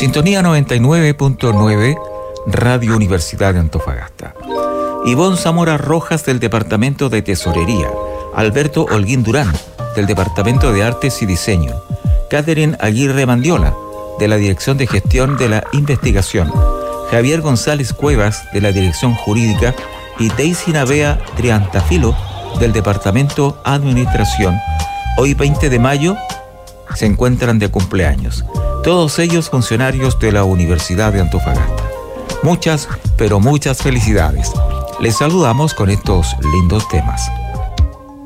Sintonía 99.9, Radio Universidad de Antofagasta. Ivonne Zamora Rojas, del Departamento de Tesorería. Alberto Holguín Durán, del Departamento de Artes y Diseño. Catherine Aguirre Mandiola, de la Dirección de Gestión de la Investigación. Javier González Cuevas, de la Dirección Jurídica. Y Daisy Navea Triantafilo, del Departamento Administración. Hoy, 20 de mayo, se encuentran de cumpleaños. Todos ellos funcionarios de la Universidad de Antofagasta. Muchas, pero muchas felicidades. Les saludamos con estos lindos temas.